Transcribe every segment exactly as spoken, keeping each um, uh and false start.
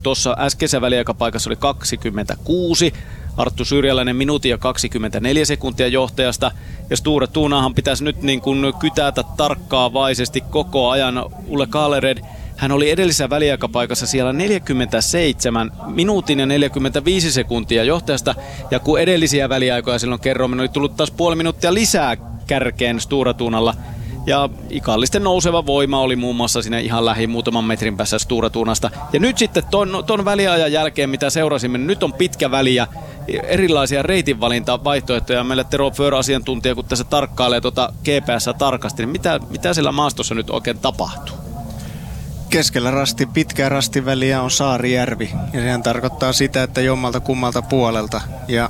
Tuossa äskeisessä väliaikapaikassa oli kaksikymmentäkuusi. Arttu Syrjäläinen minuutin ja kaksikymmentäneljä sekuntia johtajasta. Ja Sture Tunahan pitäisi nyt niin kuin kytätä tarkkaavaisesti koko ajan. Ulle Kalered, hän oli edellisessä väliaikapaikassa siellä neljäkymmentäseitsemän minuutin ja neljäkymmentäviisi sekuntia johtajasta. Ja kun edellisiä väliaikoja silloin kerroin, oli tullut taas puoli minuuttia lisää kärkeen Sture Tunalla. Ja ikallisten nouseva voima oli muun muassa siinä ihan lähi muutaman metrin päässä Sture Tunasta. Ja nyt sitten ton, ton väliajan jälkeen, mitä seurasimme, nyt on pitkä väli ja erilaisia reitinvalintavaihtoehtoja. Meille Tero Föhr asiantuntija, kun tässä tarkkailee tuota G P S tarkasti, niin mitä, mitä siellä maastossa nyt oikein tapahtuu? Keskellä rasti, pitkää rastiväliä on Saarijärvi. Ja sehän tarkoittaa sitä, että jommalta kummalta puolelta. Ja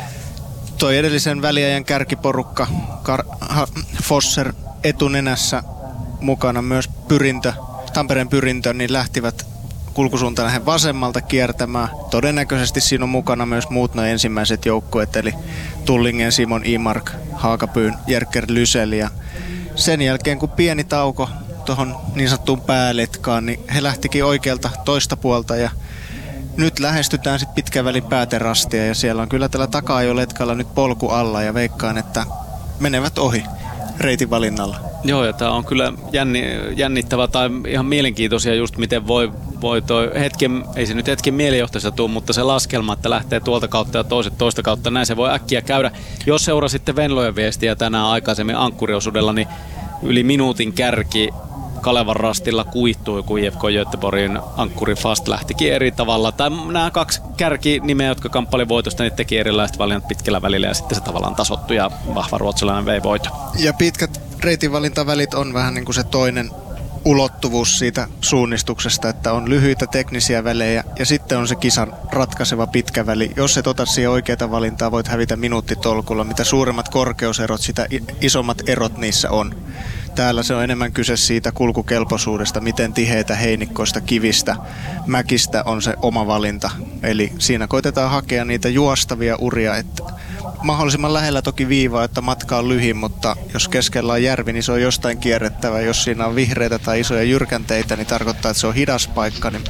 toi edellisen väliajan kärkiporukka, Kar- ha, Fosser etunenässä mukana myös pyrintö, Tampereen pyrintö, niin lähtivät kulkusuuntaan lähden vasemmalta kiertämään. Todennäköisesti siinä on mukana myös muut noin ensimmäiset joukkueet, eli Tullingen, Simon Imark, Haakapyyn, Jerker Lysel. Ja sen jälkeen, kun pieni tauko tuohon niin sanottuun pääletkaan, niin he lähtikin oikealta toista puolta ja nyt lähestytään sitten pitkän välin pääterastia ja siellä on kyllä tällä taka-ajoletkalla nyt polku alla ja veikkaan, että menevät ohi reitin valinnalla. Joo, ja tämä on kyllä jänni, jännittävä tai ihan mielenkiintoisia just miten voi, voi toi hetken, ei se nyt hetken mielijohtaisesti tule, mutta se laskelma, että lähtee tuolta kautta ja toiset toista kautta, näin se voi äkkiä käydä. Jos seurasitte Venlojen viestiä tänään aikaisemmin ankkuriosuudella, niin yli minuutin kärki Kalevan rastilla kuihtui, kun I F K Göteborgin ankkuri Fast lähtikin eri tavalla. Tai nämä kaksi kärkinimeä, jotka kamppaili voitosta, niin teki erilaiset valinnat pitkällä välillä ja sitten se tavallaan tasoittui ja vahva ruotsalainen vei voito. Ja pitkät reitinvalintavälit on vähän niin kuin se toinen ulottuvuus siitä suunnistuksesta, että on lyhyitä teknisiä välejä ja sitten on se kisan ratkaiseva pitkä väli. Jos et ota siihen oikeaa valintaa, voit hävitä minuuttitolkulla. Mitä suuremmat korkeuserot, sitä isommat erot niissä on. Täällä se on enemmän kyse siitä kulkukelpoisuudesta, miten tiheitä heinikkoista, kivistä, mäkistä on se oma valinta. Eli siinä koitetaan hakea niitä juostavia uria, että mahdollisimman lähellä toki viivaa, että matka on lyhin, mutta jos keskellä on järvi, niin se on jostain kierrettävä. Jos siinä on vihreitä tai isoja jyrkänteitä, niin tarkoittaa, että se on hidas paikka. Niin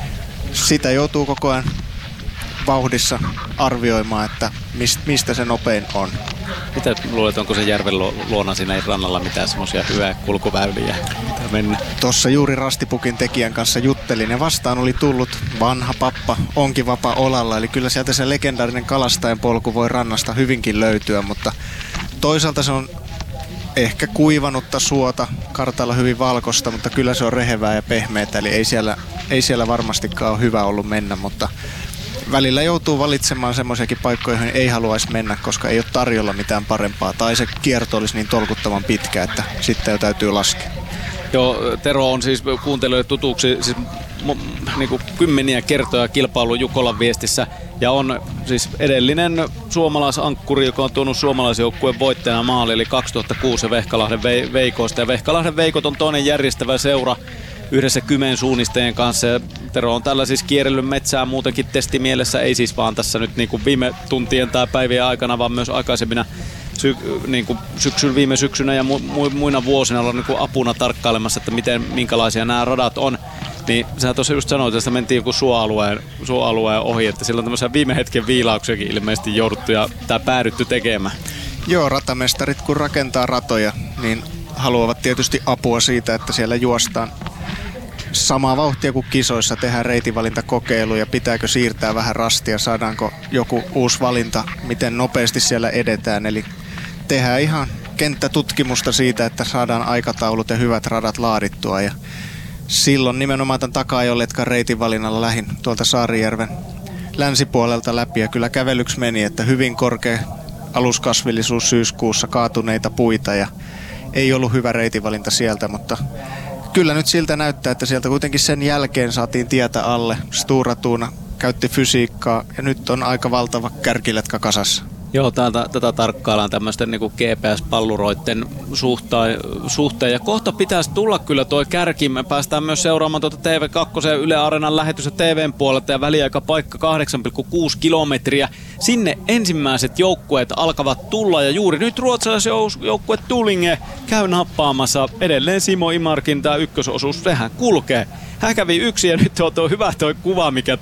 sitä joutuu koko ajan vauhdissa arvioimaan, että mistä se nopein on. Mitä luulet, onko se järven luona siinä rannalla mitään semmoisia hyviä kulkuväyliä? Tuossa juuri rastipukin tekijän kanssa juttelin ja vastaan oli tullut vanha pappa Onkivapa Olalla. Eli kyllä sieltä se legendaarinen kalastajan polku voi rannasta hyvinkin löytyä, mutta toisaalta se on ehkä kuivanutta suota, kartalla hyvin valkoista, mutta kyllä se on rehevää ja pehmeää. Eli ei siellä, ei siellä varmastikaan ole hyvä ollut mennä, mutta välillä joutuu valitsemaan semmoisiakin paikkoja, joihin ei haluaisi mennä, koska ei ole tarjolla mitään parempaa. Tai se kierto olisi niin tolkuttoman pitkä, että sitten jo täytyy laskea. Joo, Tero on siis kuuntelijoille tutuksi siis, m- niin kuin kymmeniä kertoja kilpailu Jukolan viestissä. Ja on siis edellinen suomalaisankkuri, joka on tuonut suomalaisjoukkueen voittajana maali, eli kaksituhattakuusi Vehkalahden Ve- Veikoista. Ja Vehkalahden Veikot on toinen järjestävä seura yhdessä Kymen suunnistajien kanssa. Ja Tero on tällä siis kierrellyt metsää muutenkin testimielessä, ei siis vaan tässä nyt niin kuin viime tuntien tai päivien aikana, vaan myös aikaisemmina sy- niin kuin syksyn, viime syksynä ja mu- muina vuosina olla niin kuin apuna tarkkailemassa, että miten, minkälaisia nämä radat on. Niin sä tuossa just sanoit, että mentiin joku suoalueen, suoalueen ohi, että silloin tämmöisiä viime hetken viilauksiakin ilmeisesti jouduttu ja tai päädytty tekemään. Joo, ratamestarit kun rakentaa ratoja, niin haluavat tietysti apua siitä, että siellä juostaan samaa vauhtia kuin kisoissa, tehdään reitinvalintakokeilu ja pitääkö siirtää vähän rastia, saadaanko joku uusi valinta, miten nopeasti siellä edetään. Eli tehdään ihan kenttätutkimusta siitä, että saadaan aikataulut ja hyvät radat laadittua. Ja silloin nimenomaan tämän taka-ajoletkan reitinvalinnalla lähin tuolta Saarijärven länsipuolelta läpi ja kyllä kävelyksi meni, että hyvin korkea aluskasvillisuus syyskuussa, kaatuneita puita ja ei ollut hyvä reitinvalinta sieltä, mutta kyllä nyt siltä näyttää, että sieltä kuitenkin sen jälkeen saatiin tietä alle. Sture Tuna käytti fysiikkaa ja nyt on aika valtava kärkiletka kasassa. Joo, täältä, tätä tarkkaillaan tämmöisten niin G P S-palluroiden suhteen, suhteen. Ja kohta pitäisi tulla kyllä tuo kärki. Me päästään myös seuraamaan tuota T V kaksi ja Yle Areenan lähetystä T V:n puolelta ja väliaikapaikka kahdeksan pilkku kuusi kilometriä. Sinne ensimmäiset joukkueet alkavat tulla ja juuri nyt ruotsalaisjoukkue Tullingen käy nappaamassa edelleen Simo Imarkin tämä ykkösosuus. Sehän kulkee hän kävi yksi ja nyt on tuo hyvä tuo kuva, mikä